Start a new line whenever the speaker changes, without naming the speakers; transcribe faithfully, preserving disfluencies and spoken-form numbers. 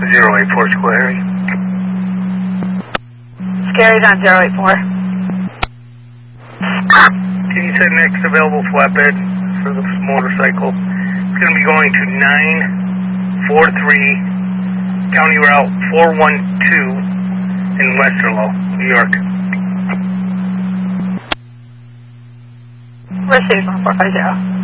zero eight four, Scary.
Scary's on zero eight four.
Can you set next available flatbed for the motorcycle? It's going to be going to nine four three, County Route four one two in Westerlo, New York.
Received one four five zero.